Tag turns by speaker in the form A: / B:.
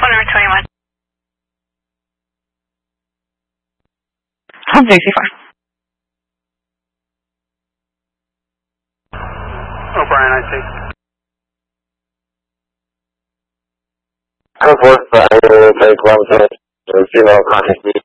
A: number 21.
B: Home 64.
C: O'Brien, I see.
D: Code 4, take 1 minute, female contact me.